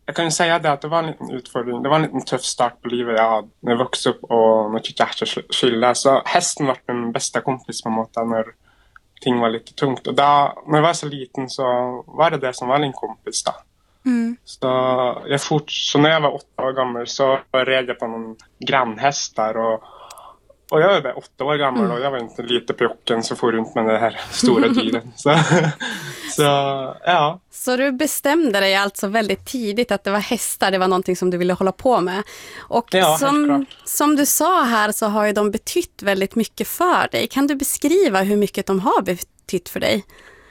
jag kan ju säga det att det var en liten utfordring. Det var en liten tuff start på livet jag hade när jag vuxit upp och när jag skilde. Så hästen var min bästa kompis på något när ting var lite tungt. Och då, när jag var så liten så var det som var min kompis då. Så, så när jag var 8 år gammal så red jag på någon grannhäst där och jag var bara 8 år gammal och jag var inte lite på jocken så får runt med det här stora dyren. Så ja. Så du bestämde dig alltså väldigt tidigt att det var hästar, det var någonting som du ville hålla på med. Och ja, som du sa här så har ju de betytt väldigt mycket för dig. Kan du beskriva hur mycket de har betytt för dig?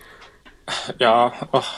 Ja,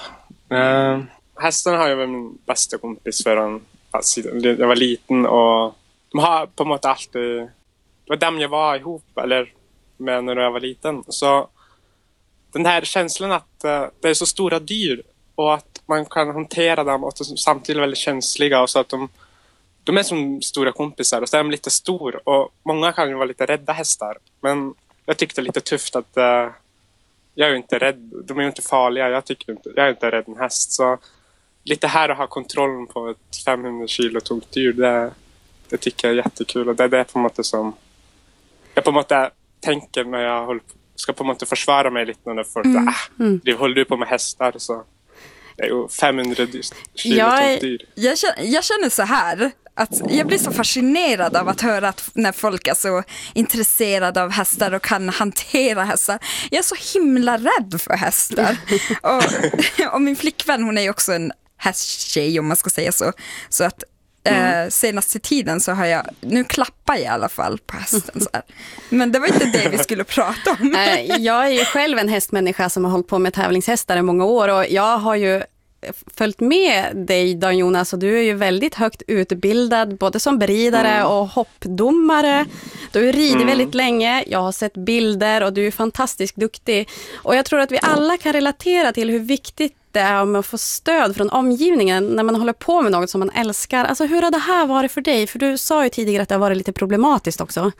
hästarna har ju varit min bästa kompis förrän jag var liten och de har på något alltid, det var dem jag var ihop eller med när jag var liten. Så den här känslan att det är så stora dyr och att man kan hantera dem och samtidigt väldigt känsliga och så att de är som stora kompisar och så är de lite stor och många kan ju vara lite rädda hästar. Men jag tyckte det lite tufft att jag är inte rädd, de är ju inte farliga, jag är inte rädd en häst. Så lite här att ha kontrollen på ett 500 kilo tungt dyr, det tycker jag är jättekul och det är det på något som jag på något tänker när jag ska på något försvara mig lite när folk det håller du på med hästar så det är ju 500 kilo tungt dyr. Jag känner så här att jag blir så fascinerad av att höra att när folk är så intresserade av hästar och kan hantera hästar. Jag är så himla rädd för hästar. och min flickvän, hon är ju också en hästtjej om man ska säga så. Så att senaste tiden så har nu klappar jag i alla fall på hästen så här. Men det var inte det vi skulle prata om. Jag är ju själv en hästmänniska som har hållit på med tävlingshästar i många år och jag har ju följt med dig Dan Jonas och du är ju väldigt högt utbildad både som beridare och hoppdomare. Du har ju ridit väldigt länge, jag har sett bilder och du är fantastiskt duktig. Och jag tror att vi alla kan relatera till hur viktigt det är med att få stöd från omgivningen när man håller på med något som man älskar. Alltså hur har det här varit för dig? För du sa ju tidigare att det har varit lite problematiskt också.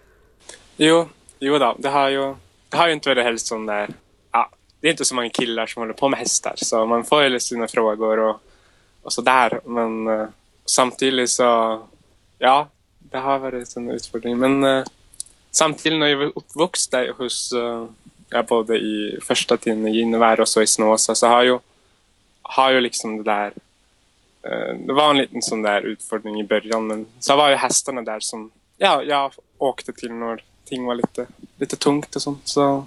Jo då, det har ju inte varit helst sån där. Det är inte så många killar som håller på med hästar så man får ju sina frågor och sådär. Men samtidigt så det har varit en utfordring. Men samtidigt när jag var uppvuxen där hos jag bodde i första tiden i Ginevär och så i Snåsa så har ju liksom det där det var en liten sån där utfordring i början men så var ju hästarna där som jag åkte till när ting var lite tungt och sånt så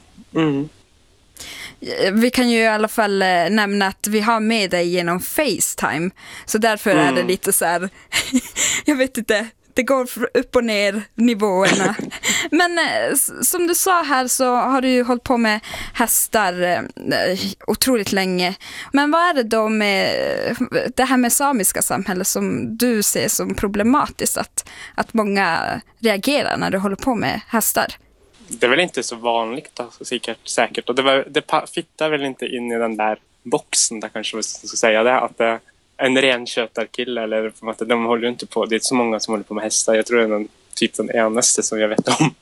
Vi kan ju i alla fall nämna att vi har med dig genom FaceTime. Så därför är det lite så här jag vet inte, det går upp och ner nivåerna. Men som du sa här så har du ju hållit på med hästar otroligt länge. Men vad är det då med det här med samiska samhället som du ser som problematiskt att många reagerar när du håller på med hästar? Det är väl inte så vanligt då, säkert. Och det fittar väl inte in i den där boxen där kanske man ska säga det. Att en ren köttarkille eller på något, de håller ju inte på. Det är inte så många som håller på med hästar. Jag tror det är typ den enaste som jag vet om.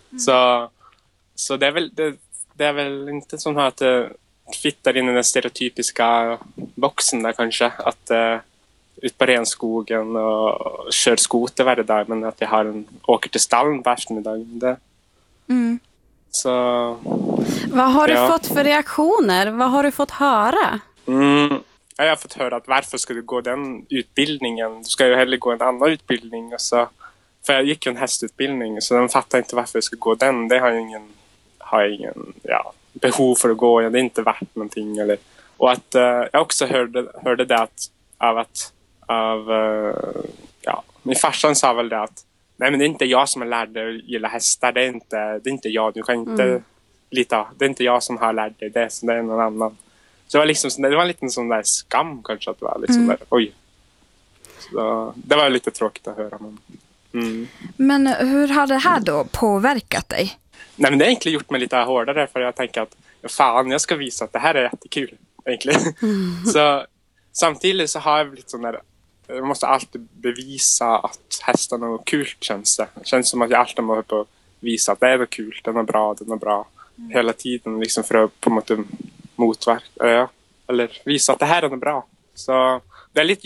Så det är väl inte som att det fittar in i den stereotypiska boxen där kanske. Att ut på renskogen och kör skoter varje dag. Men att jag åker till stallen på eftermiddagen. Så, vad har du fått för reaktioner? Vad har du fått höra? Jag har fått höra att varför ska du gå den utbildningen? Du ska ju hellre gå en annan utbildning. Och så, för jag gick ju en hästutbildning så de fattar inte varför jag ska gå den. Det har jag ingen behov för att gå. Det är inte värt någonting. Och att jag också hörde det min farsan sa väl det att nej, men det är inte jag som har lärt dig att gilla hästar. Det är inte jag. Du kan inte lita. Det är inte jag som har lärt dig det. Så det är någon annan. Så det var en liten sån där skam kanske. Att det var liksom där, oj. Så, det var lite tråkigt att höra. Men hur har det här då påverkat dig? Nej, men det har egentligen gjort mig lite hårdare. För jag tänker att fan, jag ska visa att det här är jättekul. Egentligen. Så samtidigt så har jag blivit sån där. Jag måste alltid bevisa att hästen är kul, känns det. Det känns som att jag alltid måste visa att det är kul, den är bra. Hela tiden liksom för att på något motverka eller visa att det här är bra. Så det är lite